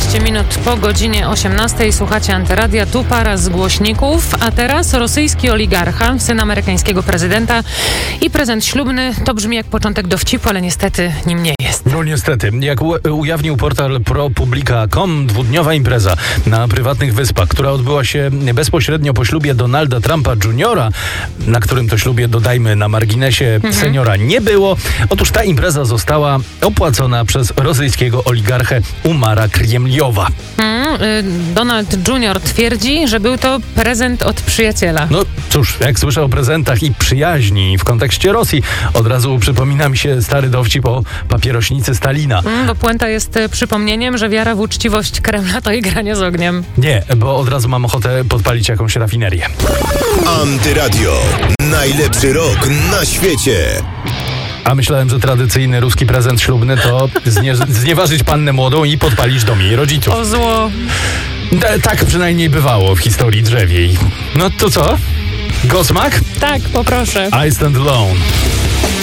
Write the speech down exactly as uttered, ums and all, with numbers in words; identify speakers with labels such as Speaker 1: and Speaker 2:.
Speaker 1: czternaście minut po godzinie osiemnastej. Słuchacie Antyradia, tu para z głośników. A teraz rosyjski oligarcha, syn amerykańskiego prezydenta i prezent ślubny. To brzmi jak początek dowcipu, ale niestety nim nie jest.
Speaker 2: No niestety. Jak u- ujawnił portal ProPublica kropka com, dwudniowa impreza na prywatnych wyspach, która odbyła się bezpośrednio po ślubie Donalda Trumpa juniora, na którym to ślubie, dodajmy na marginesie, mhm. seniora nie było. Otóż ta impreza została opłacona przez rosyjskiego oligarchę Umara Kremliowa.
Speaker 1: Hmm, y, Donald junior twierdzi, że był to prezent od przyjaciela.
Speaker 2: No cóż, jak słyszę o prezentach i przyjaźni w kontekście Rosji, od razu przypomina mi się stary dowcip o papierośnicy Stalina.
Speaker 1: Hmm, bo puenta jest y, przypomnieniem, że wiara w uczciwość Kremla to igranie z ogniem.
Speaker 2: Nie, bo od razu mam ochotę podpalić jakąś rafinerię.
Speaker 3: Antyradio. Najlepszy rok na świecie.
Speaker 2: A myślałem, że tradycyjny ruski prezent ślubny to znie- znieważyć pannę młodą i podpalić dom jej rodziców.
Speaker 1: O zło.
Speaker 2: D- tak przynajmniej bywało w historii drzewiej. No to co? Gosmak?
Speaker 1: Tak, poproszę.
Speaker 2: I stand alone.